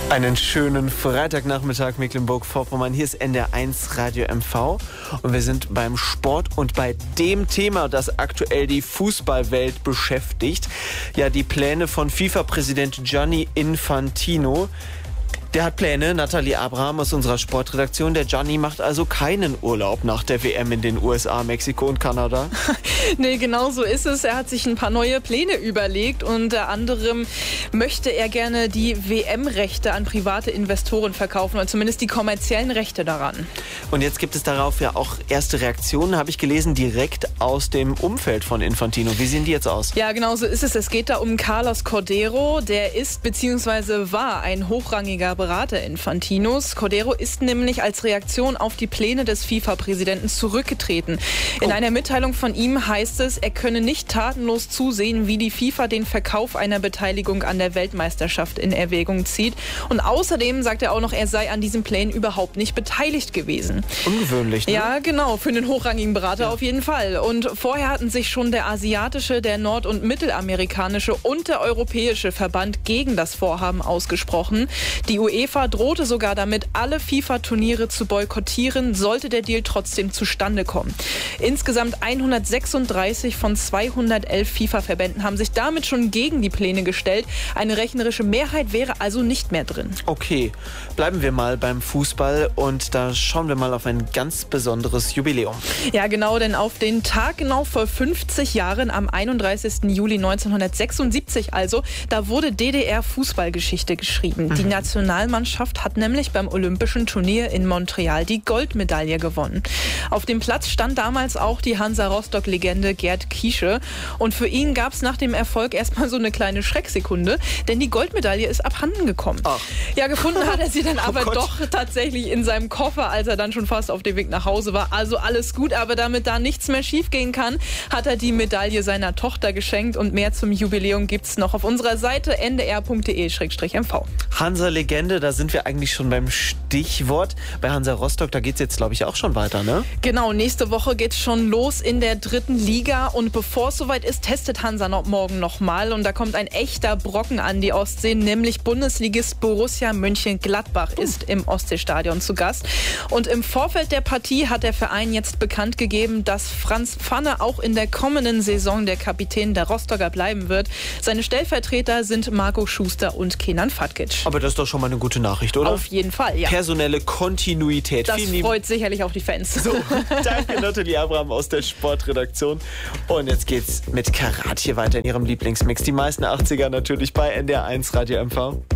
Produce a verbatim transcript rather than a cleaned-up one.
Einen schönen Freitagnachmittag, Mecklenburg-Vorpommern. Hier ist N D R eins Radio M V und wir sind beim Sport und bei dem Thema, das aktuell die Fußballwelt beschäftigt. Ja, die Pläne von FIFA-Präsident Gianni Infantino. Der hat Pläne, Nathalie Abraham aus unserer Sportredaktion. Der Gianni macht also keinen Urlaub nach der W M in den U S A, Mexiko und Kanada. Nee, genau so ist es. Er hat sich ein paar neue Pläne überlegt. Unter anderem möchte er gerne die W M-Rechte an private Investoren verkaufen, oder zumindest die kommerziellen Rechte daran. Und jetzt gibt es darauf ja auch erste Reaktionen, habe ich gelesen, direkt aus dem Umfeld von Infantino. Wie sehen die jetzt aus? Ja, genau so ist es. Es geht da um Carlos Cordeiro. Der ist bzw. war ein hochrangiger Berater Infantinos. Cordeiro ist nämlich als Reaktion auf die Pläne des FIFA-Präsidenten zurückgetreten. In Oh. einer Mitteilung von ihm heißt es, er könne nicht tatenlos zusehen, wie die FIFA den Verkauf einer Beteiligung an der Weltmeisterschaft in Erwägung zieht. Und außerdem sagt er auch noch, er sei an diesen Plänen überhaupt nicht beteiligt gewesen. Ungewöhnlich, ne? Ja, genau, für einen hochrangigen Berater ja. auf jeden Fall. Und vorher hatten sich schon der asiatische, der nord- und mittelamerikanische und der europäische Verband gegen das Vorhaben ausgesprochen. Die UEFA drohte sogar damit, alle FIFA-Turniere zu boykottieren, sollte der Deal trotzdem zustande kommen. Insgesamt hundertsechsunddreißig von zweihundertelf FIFA-Verbänden haben sich damit schon gegen die Pläne gestellt. Eine rechnerische Mehrheit wäre also nicht mehr drin. Okay, bleiben wir mal beim Fußball und da schauen wir mal auf ein ganz besonderes Jubiläum. Ja, genau, denn auf den Tag genau vor fünfzig Jahren, am einunddreißigsten Juli neunzehnhundertsechsundsiebzig also, da wurde D D R-Fußballgeschichte geschrieben. Mhm. Die Nationalmannschaft hat nämlich beim Olympischen Turnier in Montreal die Goldmedaille gewonnen. Auf dem Platz stand damals auch die Hansa-Rostock-Legende Gerd Kiesche. Und für ihn gab es nach dem Erfolg erstmal so eine kleine Schrecksekunde, denn die Goldmedaille ist abhanden gekommen. Ach. Ja, gefunden hat er sie dann aber oh doch tatsächlich in seinem Koffer, als er dann schon fast auf dem Weg nach Hause war. Also alles gut, aber damit da nichts mehr schiefgehen kann, hat er die Medaille seiner Tochter geschenkt. Und mehr zum Jubiläum gibt's noch auf unserer Seite n d r punkt d e slash m v. Hansa-Legende, da sind wir eigentlich schon beim Stichwort. Bei Hansa Rostock, da geht's jetzt, glaube ich, auch schon weiter, ne? Genau, nächste Woche geht's schon los in der dritten Liga. Und bevor es soweit ist, testet Hansa noch morgen nochmal. Und da kommt ein echter Brocken an die Ostsee, nämlich Bundesligist Borussia Mönchengladbach ist im Ostseestadion zu Gast. Und im Vorfeld der Partie hat der Verein jetzt bekannt gegeben, dass Franz Pfanne auch in der kommenden Saison der Kapitän der Rostocker bleiben wird. Seine Stellvertreter sind Marco Schuster und Kenan Fatkic. Aber das ist doch schon mal eine gute Nachricht, oder? Auf jeden Fall, ja. Personelle Kontinuität. Das Vielen freut sicherlich auch die Fans. So, danke Nathalie Abraham aus der Sportredaktion. Und jetzt geht's mit Karat hier weiter in ihrem Lieblingsmix. Die meisten achtziger natürlich bei N D R eins Radio M V.